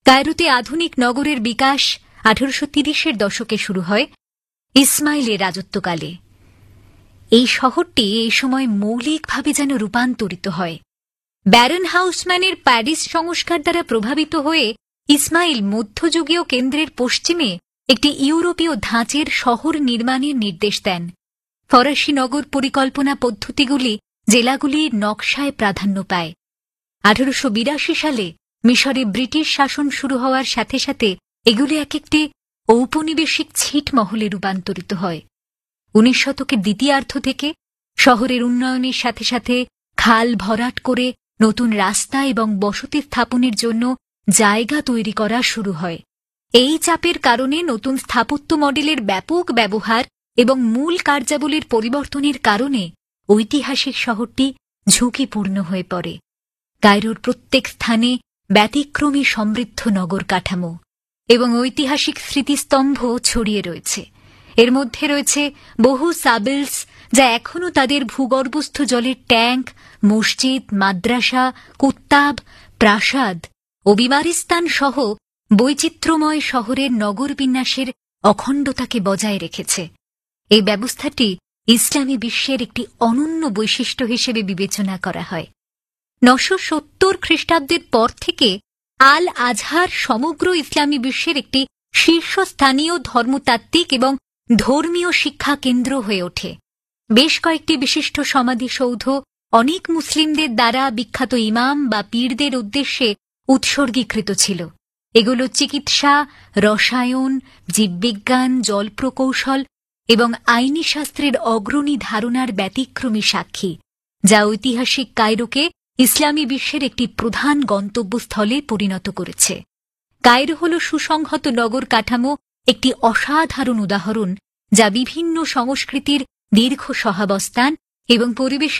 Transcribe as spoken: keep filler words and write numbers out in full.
কায়রোতে আধুনিক নগরের বিকাশ আঠারোশো তিরিশের দশকে শুরু হয় ইসমাইলের রাজত্বকালে। এই শহরটি এই সময় মৌলিকভাবে যেন রূপান্তরিত হয়। ব্যারন হাউসম্যানের প্যারিস সংস্কার দ্বারা প্রভাবিত হয়ে ইসমাইল মধ্যযুগীয় কেন্দ্রের পশ্চিমে একটি ইউরোপীয় ধাঁচের শহর নির্মাণের নির্দেশ দেন। ফরাসি নগর পরিকল্পনা পদ্ধতিগুলি জেলাগুলির নকশায় প্রাধান্য পায়। আঠারোশো বিরাশি সালে মিশরে ব্রিটিশ শাসন শুরু হওয়ার সাথে সাথে এগুলি এক একটি ঔপনিবেশিক ছিটমহলে রূপান্তরিত হয়। উনিশ শতকের দ্বিতীয়ার্ধ থেকে শহরের উন্নয়নের সাথে সাথে খাল ভরাট করে নতুন রাস্তা এবং বসতি স্থাপনের জন্য জায়গা তৈরি করা শুরু হয়। এই চাপের কারণে নতুন স্থাপত্য মডেলের ব্যাপক ব্যবহার এবং মূল কার্যাবলীর পরিবর্তনের কারণে ঐতিহাসিক শহরটি ঝুঁকিপূর্ণ হয়ে পড়ে। কায়রোর প্রত্যেক স্থানে ব্যতিক্রমী সমৃদ্ধ নগর কাঠামো এবং ঐতিহাসিক স্মৃতিস্তম্ভ ছড়িয়ে রয়েছে। এর মধ্যে রয়েছে বহু সাবেলস, যা এখনও তাদের ভূগর্ভস্থ জলের ট্যাঙ্ক, মসজিদ, মাদ্রাসা, কুত্তাব, প্রাসাদ ও বিমারিস্তান সহ বৈচিত্র্যময় শহরের নগর বিন্যাসের অখণ্ডতাকে বজায় রেখেছে। এই ব্যবস্থাটি ইসলামী বিশ্বের একটি অনন্য বৈশিষ্ট্য হিসেবে বিবেচনা করা হয়। নশো সত্তর খ্রিস্টাব্দের পর থেকে আল আজহার সমগ্র ইসলামী বিশ্বের একটি শীর্ষস্থানীয় ধর্মতাত্ত্বিক এবং ধর্মীয় শিক্ষা কেন্দ্র হয়ে ওঠে। বেশ কয়েকটি বিশিষ্ট সমাধিসৌধ অনেক মুসলিমদের দ্বারা বিখ্যাত ইমাম বা পীরদের উদ্দেশ্যে উৎসর্গীকৃত ছিল। এগুলো চিকিৎসা, রসায়ন, জীববিজ্ঞান, জল প্রকৌশল এবং আইনি শাস্ত্রের অগ্রণী ধারণার ব্যতিক্রমী সাক্ষী, যা ঐতিহাসিক কায়রোকে ইসলামী বিশ্বের একটি প্রধান গন্তব্যস্থলে পরিণত করেছে। কায়রো হল সুসংহত নগর কাঠামো একটি অসাধারণ উদাহরণ, যা বিভিন্ন সংস্কৃতির দীর্ঘ সহাবস্থান এবং পরিবেশ